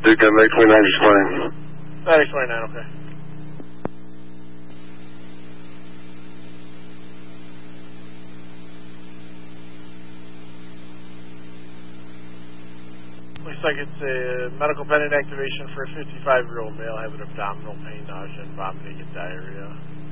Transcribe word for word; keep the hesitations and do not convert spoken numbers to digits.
Duke, I'm X twenty-nine, explain. X twenty-nine, okay. Looks like it's a medical pendant activation for a fifty-five-year-old male having abdominal pain, nausea, and vomiting and diarrhea.